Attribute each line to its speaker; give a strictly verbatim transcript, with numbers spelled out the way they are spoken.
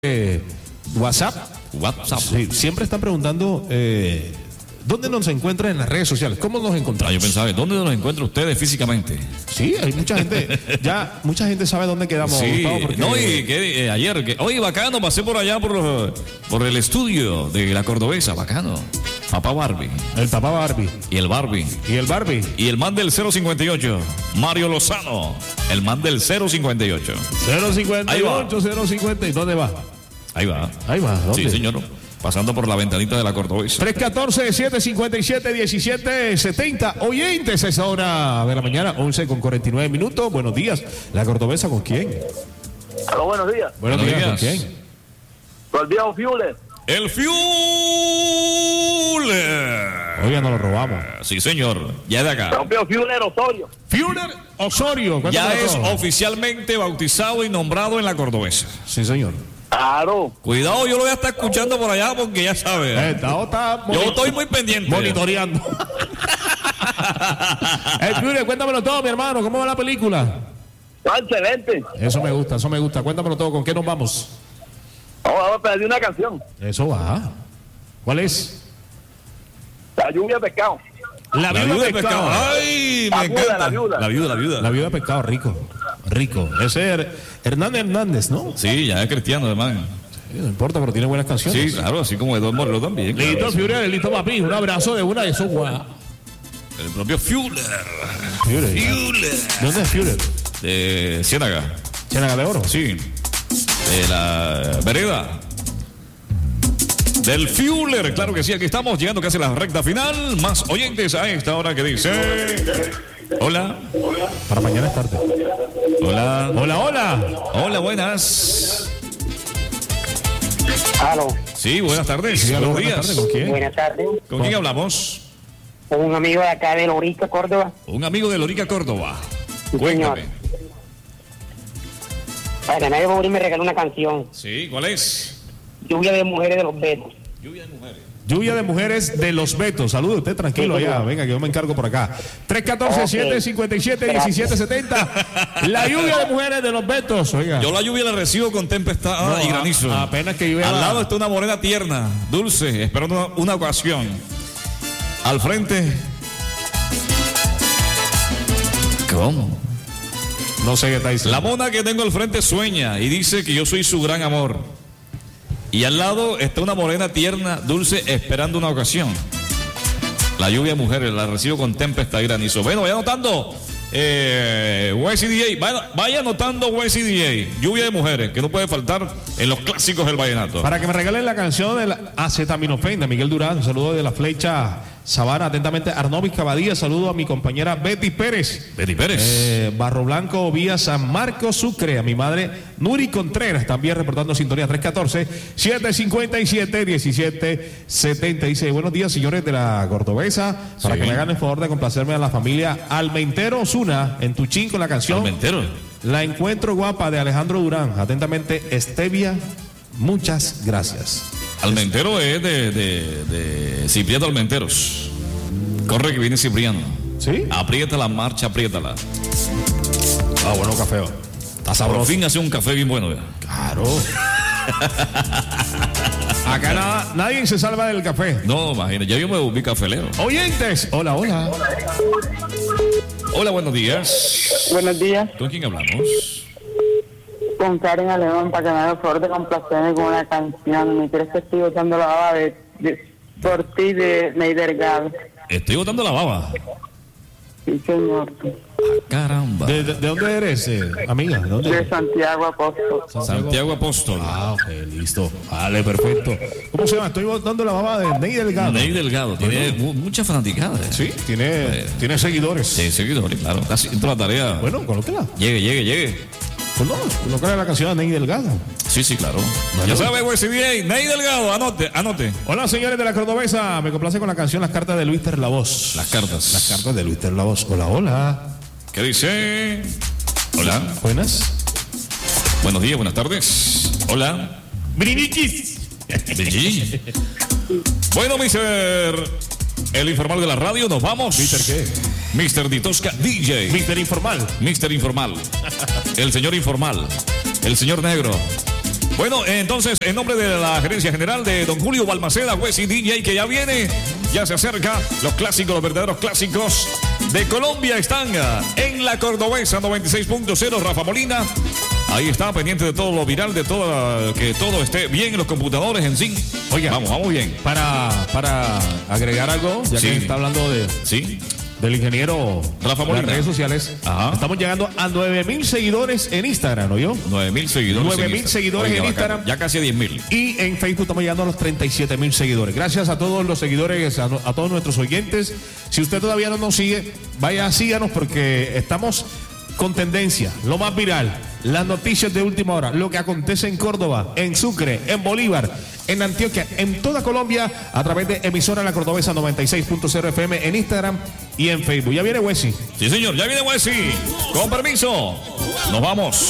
Speaker 1: Eh, WhatsApp.
Speaker 2: WhatsApp.
Speaker 1: Sí, siempre están preguntando eh, dónde nos encuentran en las redes sociales, cómo nos
Speaker 2: Ah,
Speaker 1: encontramos.
Speaker 2: yo pensaba, ¿dónde nos encuentran ustedes físicamente?
Speaker 1: Sí, hay mucha gente, ya mucha gente sabe dónde quedamos.
Speaker 2: Sí,
Speaker 1: Gustavo, porque...
Speaker 2: no, y que eh, ayer, que, oye, bacano, pasé por allá por, por el estudio de la Cordobesa, bacano. Papá Barbie.
Speaker 1: El papá Barbie.
Speaker 2: Y el Barbie.
Speaker 1: Y el Barbie.
Speaker 2: Y el man del cero cincuenta y ocho, Mario Lozano. El man del cero cincuenta y ocho.
Speaker 1: cero cincuenta y ocho,
Speaker 2: Ahí
Speaker 1: cero cincuenta. ¿Y dónde va?
Speaker 2: Ahí va.
Speaker 1: Ahí va. ¿Dónde?
Speaker 2: Sí, señor. Pasando por la ventanita de la Cordobesa.
Speaker 1: tres uno cuatro, siete cinco siete, uno siete siete cero. Oyentes, a esa hora de la mañana, once con cuarenta y nueve minutos. Buenos días. ¿La Cordobesa con quién?
Speaker 3: Aló, buenos días.
Speaker 1: Buenos,
Speaker 2: Buenos
Speaker 1: días. ¿Con
Speaker 2: días.
Speaker 1: quién?
Speaker 3: Con el viejo Fiuler.
Speaker 2: El Fiuler.
Speaker 1: Oiga, nos lo robamos.
Speaker 2: Sí, señor. Ya es de acá.
Speaker 3: Don Pío Fiuler Osorio.
Speaker 1: Führer Osorio.
Speaker 2: Ya
Speaker 1: cuéntame
Speaker 2: es
Speaker 1: todo.
Speaker 2: oficialmente bautizado y nombrado en la Cordobesa.
Speaker 1: Sí, señor.
Speaker 3: Claro.
Speaker 2: Cuidado, yo lo voy a estar escuchando por allá porque ya sabe.
Speaker 1: Eh, está, está
Speaker 2: Yo
Speaker 1: moni-
Speaker 2: estoy muy pendiente.
Speaker 1: monitoreando. Eh, Führer, cuéntamelo todo, mi hermano. ¿Cómo va la película?
Speaker 3: Está excelente.
Speaker 1: Eso me gusta, eso me gusta. Cuéntamelo todo. ¿Con qué nos vamos?
Speaker 3: Vamos a pedir una canción.
Speaker 1: Eso va. ¿Cuál es?
Speaker 3: La lluvia de pescado.
Speaker 1: La,
Speaker 2: La viuda de pescado. Ay,
Speaker 3: La
Speaker 2: me
Speaker 3: viuda,
Speaker 2: encanta.
Speaker 3: la viuda.
Speaker 2: La viuda, la viuda.
Speaker 1: La viuda de pescado, rico. Rico. Ese es Hernández Hernández, ¿no?
Speaker 2: Sí, ya es cristiano, hermano.
Speaker 1: Sí, no importa, pero tiene buenas canciones.
Speaker 2: Sí, claro, así como Eduardo Morelo también.
Speaker 1: Listo,
Speaker 2: Claro.
Speaker 1: Führer, listo, papi. Un abrazo de una de esos guau.
Speaker 2: El propio Fiuler.
Speaker 1: Führer.
Speaker 2: Fiuler.
Speaker 1: ¿De dónde es Führer?
Speaker 2: De Ciénaga.
Speaker 1: Ciénaga de Oro.
Speaker 2: Sí. De la vereda. Del Fiuler, claro que sí, aquí estamos llegando casi a la recta final. Más oyentes a esta hora que dice. Hola.
Speaker 1: Para mañana es tarde.
Speaker 2: Hola.
Speaker 1: Hola, hola.
Speaker 2: Hola, buenas.
Speaker 4: Aló,
Speaker 2: Sí, buenas tardes.
Speaker 1: Sí, aló,
Speaker 2: Buenos
Speaker 1: buenas
Speaker 2: días.
Speaker 1: tardes, ¿con quién?
Speaker 4: buenas tardes.
Speaker 2: ¿Con quién hablamos?
Speaker 4: Con un amigo de acá de Lorica, Córdoba.
Speaker 2: Un amigo de Lorica, Córdoba.
Speaker 4: Sí,
Speaker 2: Cuéntame.
Speaker 4: Para nadie morir me regaló una canción.
Speaker 2: Sí, ¿cuál es?
Speaker 4: Lluvia de mujeres de los Betos.
Speaker 2: Lluvia de mujeres.
Speaker 1: Lluvia de mujeres de los Betos. Salude usted tranquilo
Speaker 4: Sí,
Speaker 1: allá.
Speaker 4: señor.
Speaker 1: Venga, que yo me encargo por acá. tres uno cuatro, siete cinco siete, uno siete siete cero. La lluvia de mujeres de los Betos. Oiga.
Speaker 2: Yo la lluvia la recibo con tempestad
Speaker 1: No,
Speaker 2: y
Speaker 1: a-
Speaker 2: granizo.
Speaker 1: apenas que llueva.
Speaker 2: Al lado está una morena tierna, dulce, esperando una, una ocasión. Al frente. ¿Cómo?
Speaker 1: No sé qué está diciendo.
Speaker 2: La mona que tengo al frente sueña y dice que yo soy su gran amor. Y al lado está una morena tierna, dulce, esperando una ocasión. La lluvia de mujeres la recibo con tempestad y granizo. Bueno, vaya anotando. Eh, Y C D A, vaya, vaya anotando Y C D A, lluvia de mujeres, que no puede faltar en los clásicos del vallenato.
Speaker 1: Para que me regalen la canción del acetaminofén de Miguel Durán. Un saludo de la flecha Sabana. Atentamente, Arnovis Cavadía. Saludo a mi compañera Betty Pérez.
Speaker 2: Betty Pérez.
Speaker 1: Eh, Barro Blanco, vía San Marcos Sucre. A mi madre Nuri Contreras, también reportando sintonía. Tres uno cuatro, siete cinco siete, uno siete siete cero. Dice: buenos días, señores de la Cordobesa. Para
Speaker 2: Sí.
Speaker 1: que me hagan el favor de complacerme a la familia Almentero Osuna en Tuchín con la canción
Speaker 2: Almentero.
Speaker 1: La Encuentro Guapa de Alejandro Durán. Atentamente, Estevia. Muchas gracias.
Speaker 2: Almentero es de, de, de Cipriano Almenteros. Corre que viene Cipriano.
Speaker 1: ¿Sí?
Speaker 2: Aprieta la marcha, apriétala.
Speaker 1: Ah, bueno, café. Está
Speaker 2: Por fin hace un café bien bueno.
Speaker 1: Claro. Acá nada, nadie se salva del café.
Speaker 2: No, imagínate, ya yo me volví cafelero.
Speaker 1: Oyentes. Hola, hola.
Speaker 2: Hola, buenos días.
Speaker 4: Buenos días.
Speaker 2: ¿Con quién hablamos?
Speaker 4: Con Karen Alemán, para que me haga el favor de complacerme con una canción. Me crees que estoy botando la baba de, de, por ti de Ney Delgado.
Speaker 2: Estoy botando la baba.
Speaker 4: Sí, señor.
Speaker 2: Caramba.
Speaker 1: ¿De, de, de dónde eres, eh, amiga? ¿De dónde
Speaker 4: De
Speaker 1: eres?
Speaker 4: Santiago Apóstol.
Speaker 2: Santiago Apóstol.
Speaker 1: Ah, ok, listo. Vale, perfecto. ¿Cómo se llama? Estoy dando la baba de Ney Delgado.
Speaker 2: Ney Delgado. Tiene mu- mucha fanaticada.
Speaker 1: Sí, tiene, tiene seguidores.
Speaker 2: Sí, seguidores, claro. Casi entró la tarea.
Speaker 1: Bueno, colóquela.
Speaker 2: Llegue, llegue, llegue.
Speaker 1: Pues no, colóquela la canción de Ney Delgado.
Speaker 2: Sí, sí, claro.
Speaker 1: Bueno.
Speaker 2: Ya sabe, güey, C D A, Ney Delgado, anote, anote.
Speaker 1: Hola, señores de la Cordobesa. Me complace con la canción Las Cartas de Luis Terlavoz.
Speaker 2: Las cartas.
Speaker 1: Las Cartas de Luis Terlavoz. Hola, hola.
Speaker 2: ¿Qué dice? Hola.
Speaker 1: Buenas.
Speaker 2: Buenos días, buenas tardes. Hola.
Speaker 1: Brinichis.
Speaker 2: Bellín. Bueno, mister El informal de la radio, nos vamos.
Speaker 1: ¿Mister qué?
Speaker 2: mister Ditosca D J.
Speaker 1: Mister Informal.
Speaker 2: mister Informal. El señor Informal. El señor Negro. Bueno, entonces, en nombre de la gerencia general de don Julio Balmaceda, Wessi D J, que ya viene, ya se acerca, los clásicos, los verdaderos clásicos de Colombia están en la Cordobesa noventa y seis punto cero, Rafa Molina. Ahí está, pendiente de todo lo viral, de todo, que todo esté bien en los computadores en sí. Oiga, vamos, vamos bien.
Speaker 1: Para, para agregar algo, ya
Speaker 2: Sí.
Speaker 1: que está hablando de,
Speaker 2: Sí.
Speaker 1: del ingeniero
Speaker 2: Rafa
Speaker 1: de
Speaker 2: Molina.
Speaker 1: las redes sociales,
Speaker 2: Ajá.
Speaker 1: estamos llegando a nueve mil seguidores en Instagram, ¿no yo?
Speaker 2: nueve mil seguidores.
Speaker 1: nueve
Speaker 2: en
Speaker 1: mil
Speaker 2: Instagram.
Speaker 1: seguidores en
Speaker 2: bacano.
Speaker 1: Instagram.
Speaker 2: Ya casi diez mil.
Speaker 1: Y en Facebook estamos llegando a los treinta y siete mil seguidores. Gracias a todos los seguidores, a, a todos nuestros oyentes. Si usted todavía no nos sigue, vaya, síganos porque estamos con tendencia, lo más viral, las noticias de última hora, lo que acontece en Córdoba, en Sucre, en Bolívar, en Antioquia, en toda Colombia, a través de emisora La Cordobesa noventa y seis punto cero F M en Instagram y en Facebook. Ya viene Wessi.
Speaker 2: Sí, señor, ya viene Wessi. Con permiso. Nos vamos.